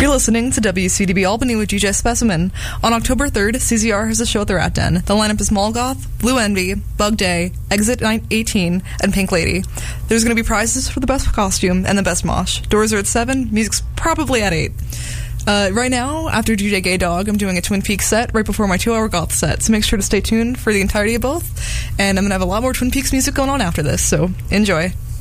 You're listening to WCDB Albany with DJ Specimen. On October 3rd, CZR has a show at the Rat Den. The lineup is Molgoth, Blue Envy, Bug Day, Exit 18, and Pink Lady. There's going to be prizes for the best costume and the best mosh. Doors are at 7, music's probably at 8. Right now, after DJ Gay Dog, I'm doing a Twin Peaks set right before my 2-hour goth set, so make sure to stay tuned for the entirety of both. And I'm going to have a lot more Twin Peaks music going on after this, so enjoy.